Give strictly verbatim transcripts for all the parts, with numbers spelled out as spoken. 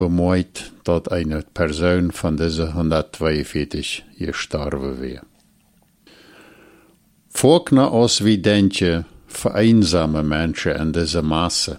bemoeit dat eine Person von dieser hundertzweiundvierzig gestorben wäre. Volkner aus wie denke vereinsame Menschen in dieser Masse.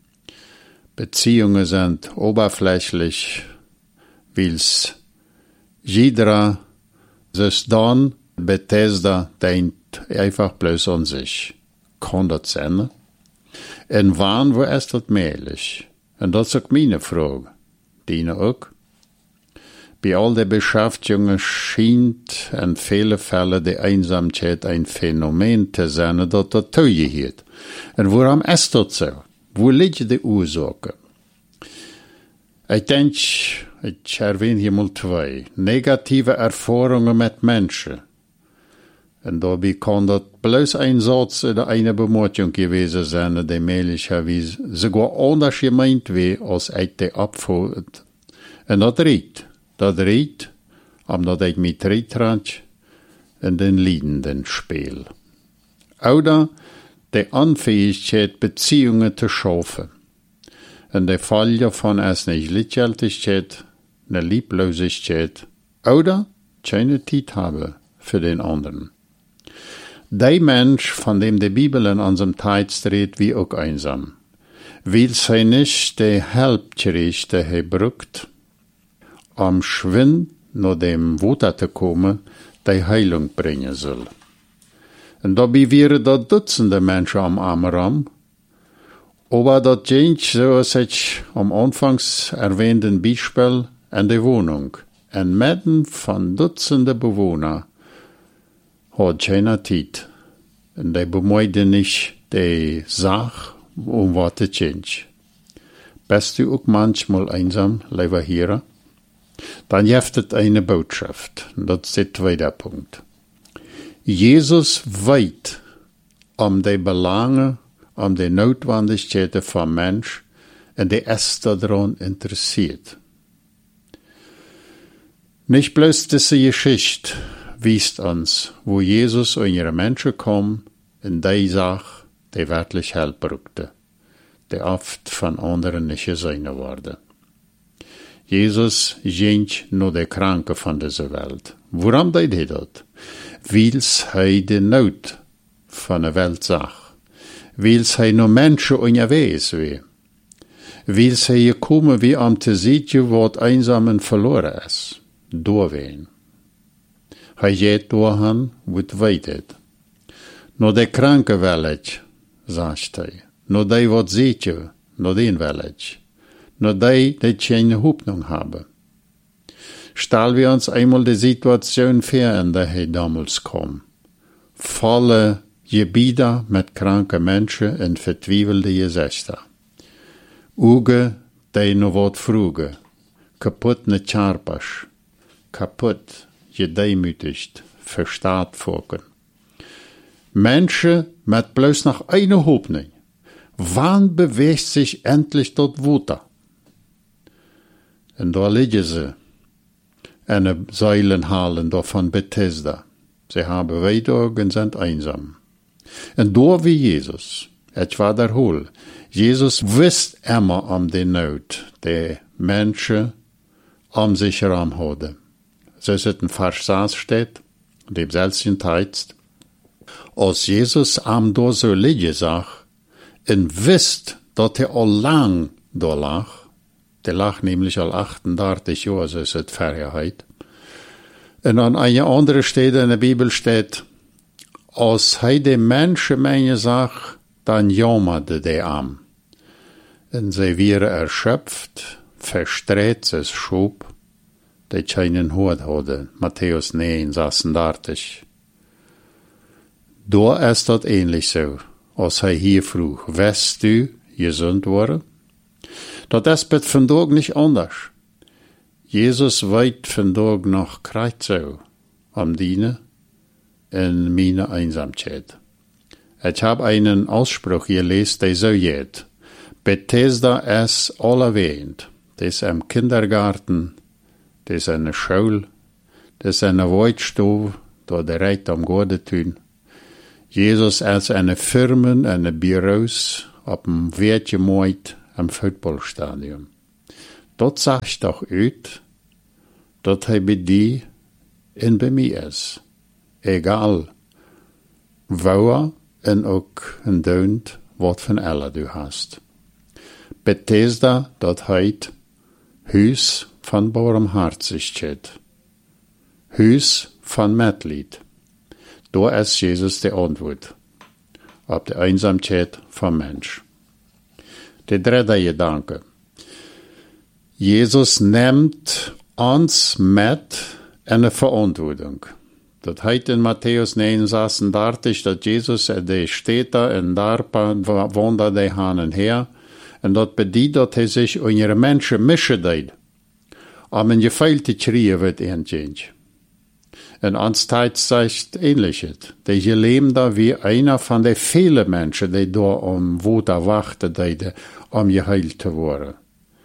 Beziehungen sind oberflächlich, wils jeder sich dann Bethesda denkt einfach bloß an sich. Kann das sein? Und wann wo ist das möglich? Und das ist auch meine Frage. Deine auch? Bei all der Beschäftigungen scheint in vielen Fällen die Einsamkeit ein Phänomen zu sein, das das teuer. Und warum ist das so? Wo liegt die Ursache? Ich denke, ich erwähne hier mal zwei. Negative Erfahrungen mit Menschen. Und dabei kann das bloß ein Satz oder eine Bemerkung gewesen sein, die möglicherweise sogar anders gemeint wäre, als ich die abfällt. Und das riecht. Das riecht, omdat ich mit Rietrand in den Liedenden spiel. Oder die Unfähigkeit, Beziehungen zu schaffen. In der Fall davon ist nicht Gleichgültigkeit, eine Lieblosigkeit oder keine Zeit haben für den anderen. Der Mensch, von dem die Bibel in unserem Text redet, wie auch einsam. Will sie nicht die Help kriegt, die er braucht, am Schwind nach dem Wunder zu kommen, die Heilung bringen soll. Und dabei wären da Dutzende Menschen am Arm, aber das geht, so als ich am Anfangs erwähnten Beispiel, in der Wohnung. Und mitten von Dutzenden Bewohnern hat keiner Zeit. Und die bemeiden nicht die Sache, um was zu change. Bist du auch manchmal einsam, lieber Hörer? Dann jeftet eine Botschaft. Das ist der zweite Punkt. Jesus weiß um die Belange, um die Notwendigkeiten vom Mensch und der ist daran interessiert. Nicht bloß diese Geschichte wiest uns, wo Jesus und ihre Menschen kommen, in die Sache, die wirklich Hilfe brauchte, die oft von anderen nicht gesehen wurde. Jesus ging nur der Kranke von dieser Welt. Warum deed er das? Weil er die Not von der Welt sah. Weil er nur Menschen unterwegs war. Weil er gekommen wie um zu sehen, was einsam und verloren ist. Durchwehen. Er geht dorthin, wo es weit ist. Nur der Kranke will ich, sagt er. Nur der, was sieht, nur den will ich. Nur die, die keine Hoffnung haben. Stellen wir uns einmal die Situation vor, in der er damals kam. Volle Gebiete mit kranken Menschen und vertwiebelte Gesichter. Augen, die noch was fragen. Kaputt ne Charpasch. Kaputt, gedemütigt, verstaat vorken. Menschen mit bloß noch einer Hoffnung. Wann bewegt sich endlich dort Wunder? Und da liegen sie, eine Säulenhallen da von Bethesda. Sie haben weiter und sind einsam. Und da wie Jesus, ich wiederhole, Jesus wusste immer um die Not, die Menschen um sich herum hatten. So ist es in Vers sechs steht, dem selben Text, als Jesus am da so liegen sah, und wisst, dass er all lang da lag, der lag nämlich al achtunddreißig Jahre, so ist es Vergangenheit. Und an einer anderen Stelle in der Bibel steht, als er die Menschen meine sah, dann jammerte der am. Und sie wären erschöpft, verstreut, es schob, die keinen Hut hatte. Matthäus neun, sechsunddreißig. Da ist das ähnlich so, als er hier frug, wirst du gesund worden? Das ist bet vandaag nicht anders. Jesus weit vandaag noch krijgt so am dienen in meine Einsamkeit. Ich habe einen Ausspruch gelesen, der so geht. Bethesda ist allerwähnt. Das ist im Kindergarten, das ist eine Schule, das ist eine Waldstube, da der Reit am Gordetun. Jesus ist eine Firmen, eine Büros, auf dem Wertgemäut, am Footballstadion. Dat zegt toch uit dat hij bij die en bij mij is. Egal waar en ook een duint wat van alle du hast. Bethesda, dat heet huis van barmhartigheid. Huis van medlied. Daar is Jezus de antwoord op de eenzaamheid van mens. De derde gedanke. Jezus neemt ons met een verantwoording. Dat heet in Matthäus negen zesendertig dat Jezus de steden en dorpen wandelde heen en her. En dat betekent dat hij zich onder mensen mischen deed. Om een gevoel te krijgen wat eentje. En ons tijd zegt ähnlich het. Die leven daar wie einer van de vele mensen die daar om water wachten deden om geheilt te worden.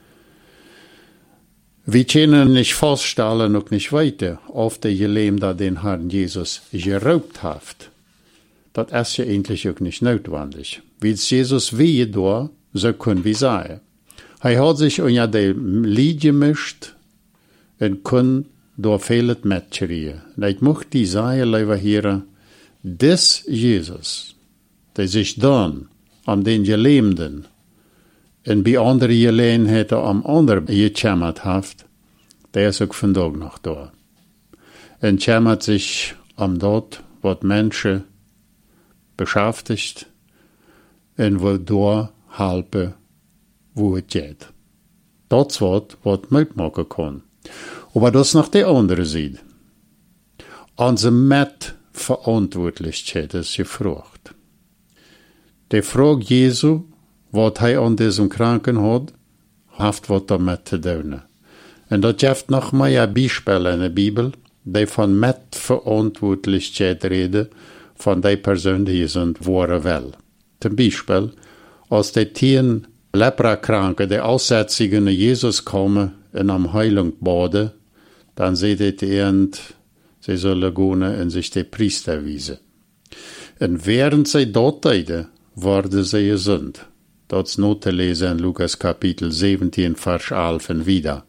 We kunnen niet vaststellen, ook niet weten, of die leven dat den Herrn Jesus geraubt heeft. Dat is je eigentlich ook niet notwendig. Wie Jezus wie door, zo kunnen we zeggen. Hij had zich onder de Lied gemischt en kon door veel het metkrijgen. En ik mocht die zeggen, lieve heren, des Jezus, die zich dan om den geleemden en bij andere gelegenheden om anderen gechammerd heeft, die is ook vandaag nog daar. En chammert zich om dat wat mensen beschäftigt en wil door helpen wo het gaat. Dat is wat wat uitmaken kan. Maar dat is nog de andere zijde. Onze metverantwoordelijkheid is gevraagd. De vraag Jezu, wat hij aan deze kranken had, heeft wat daarmee te doen. En dat geeft nog meer bijspelen in de Bijbel, die van metverantwoordelijkheid reden van die persoon die zijn worden wel. Ten Beispiel, als die tien leprakranken, die aussätzigen naar Jezus komen en om Heilung baden, dan zegt het eind, ze zullen gaan en zich de priester wijzen. En während zij dat deden, worden ze gezond. Dat is not te lezen in Lucas kapitel zeventien, vers elf en wieder.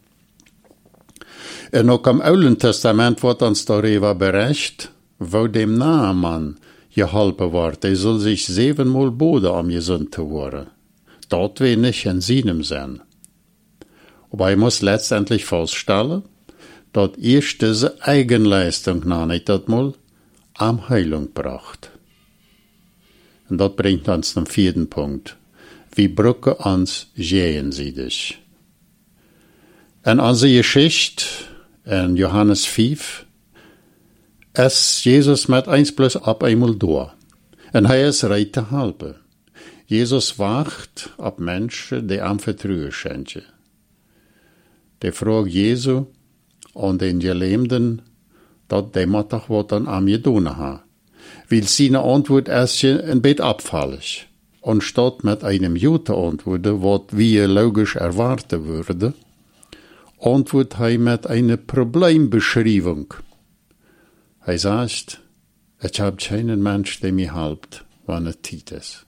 En ook im Oude Testament wordt ons daarover bericht, wo dem Naaman geholpen wordt. Hij zal zich zevenmaal boden om gezond te worden. Dat wil niet in seinem zijn. Aber hij muss letztendlich feststellen, dat eerst deze eigenleistung nog niet dat mal am Heilung bracht. En dat brengt ons zum vierten Punkt. Wir brücken uns gegenseitig. En onze Geschichte in Johannes vijf is Jezus met eins plus op eenmaal door. En hij is reit te helpen. Jezus wacht op mensen die am vertrouwen schenken. De vraag Jezu aan den geleemden, dat die moet toch wat aan am gedaan ha. Weil seine Antwort is een beetje abfällig. Anstatt mit einem guten antwoorden, wat wie logisch erwarten würde, antwortet hij mit einer Problembeschreibung. Hij sagt, ich habe keinen Mensch, der mir helpt, wann es Zeit ist.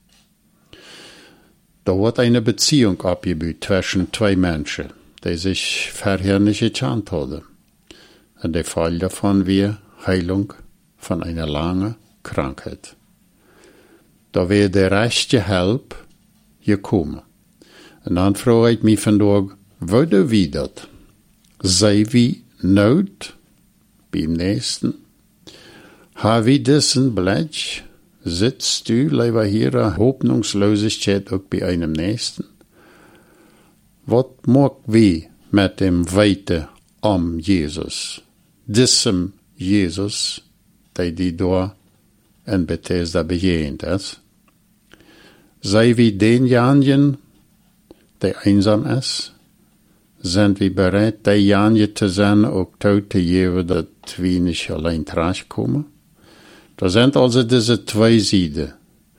Da wird eine Beziehung abgebaut zwischen zwei Menschen, die sich vorher nicht gekannt haben. Und der Fall davon wäre Heilung von einer langen Krankheit. Da wäre der rechte Help gekommen. Und dann frage ich mich vandaag, würde wie dat? Sei wie nood beim Nächsten? Ha wie diesen Blech? Sitzt du, lieber hier, Hoffnungslosigkeit auch bei einem Nächsten? Was mag wie mit dem Weite am Jesus? Diesem Jesus, der die da in Bethesda begegnet ist? Sei wie denjenigen, der einsam ist? Sind wir bereit, derjenige zu sein, auch tot zu geben, dass wir nicht allein terechtkommen? Da sind also diese zwei Seiten.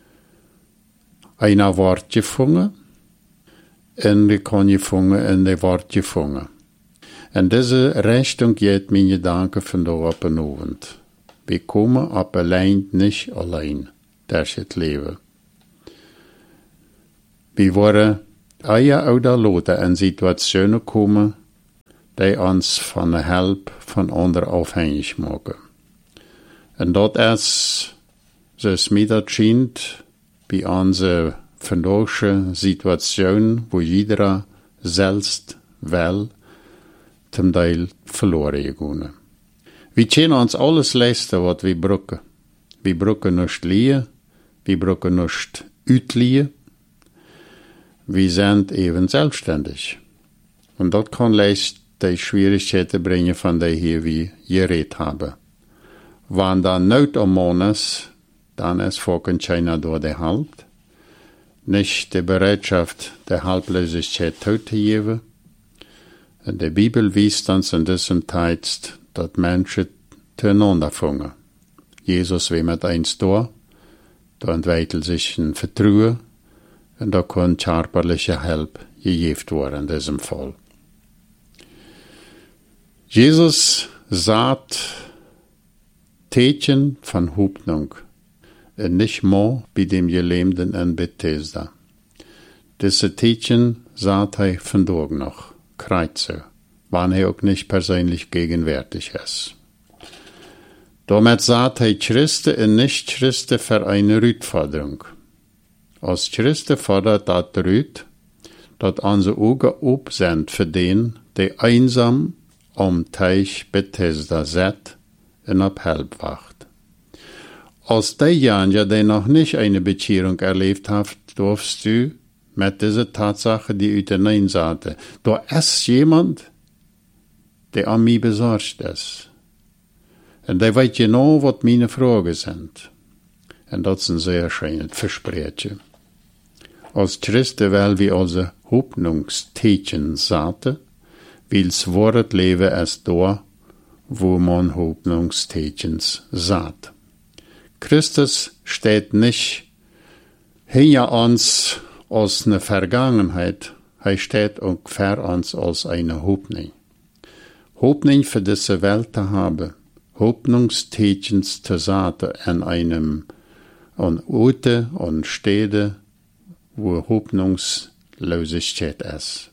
Einer wird gefangen, und die kann gefangen, und die wird gefangen. In diese Richtung geht mein Gedanke von da ab und Abend. Wir kommen ab allein nicht allein durch das Leben. Wir worden eier oder loten in Situationen komen die ons van de help van anderen afhängig maken. En dat is, zoals mij dat schijnt, bij onze vandaagse situation, wo jeder zelfs wel ten deel verloren gegaan. We kunnen ons alles leisten wat we brauchen. We brauchen nicht liegen, we brauchen nicht uitliegen. We zijn even zelfstandig. En dat kan leicht die Schwierigkeiten brengen van die hier wie geredet hebben. Wanneer dan nood om man is, dan is volgens China door de helpt. Nicht de Bereitschaft der Halblosigkeit tot te geven. En de Bibel wijst ons in diesem tijd dat mensen tegenander vangen. Jesus wie met eens door, da entwickelt sich ein Vertrauen und da kann körperliche Hilfe gegeben werden in diesem Fall. Jesus sagt Tätchen von Hoffnung und nicht mehr bei dem Gelähmten in Bethesda. Diese Tätchen sagt er vandaag noch, Kreuze, wann er auch nicht persönlich gegenwärtig ist. Damit sagt er Christen und Nicht-Christen für eine Rütforderung. Als Christen fordert das Rüt, dass unsere Augen op sind für den, der einsam am Teich Bethesda sitzt und auf Hilfe wacht. Als derjenige, der noch nicht eine Bekehrung erlebt hat, darfst du mit dieser Tatsache die Utenein sagen, da ist jemand, der an mich besorgt ist. Und der weet genau, was meine Fragen sind. Und das ist ein sehr schönes Versprechen. Als Christen will wir also Hoffnungstätchen sagen, weil das Wort Leben ist da, wo man Hoffnungstätchen sagt. Christus steht nicht hinter uns als eine Vergangenheit, er steht auch für uns als eine Hoffnung. Hoffnung für diese Welt zu haben, Hoffnungstätchens zu sagen an einem an Orte und Städte, wo Hoffnungslosigkeit ist.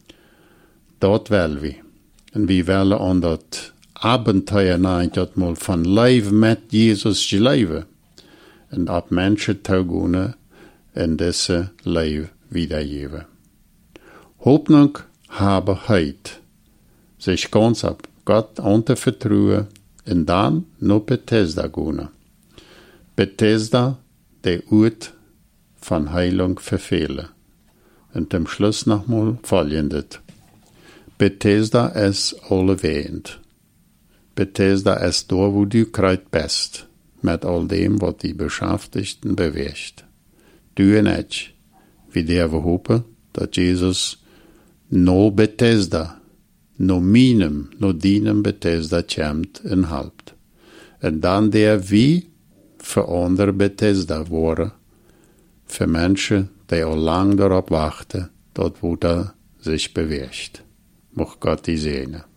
Dort wollen wir. Und wir wollen an das Abenteuer nein, das mal von Leben mit Jesus leben. Und ab Menschen taugen in diese Leben wiedergeben. Hoffnung habe heute, sich ganz ab Gott anzuvertrauen, und dann nach Bethesda gehen. Bethesda, der Ort von Heilung für viele. Und zum Schluss nochmal folgendes. Bethesda ist allewehend. Bethesda ist da, wo du gerade bist, mit all dem, was die Beschäftigten bewegt. Du und ich, wie der wir hoffen, dass Jesus no Bethesda, no meinem, no dinem Bethesda kommt und halbt. Und dann der wie für andere Bethesda wurde, für Menschen, die auch lang darauf warten, dort wo er sich bewegt. Mocht Gott die segnen.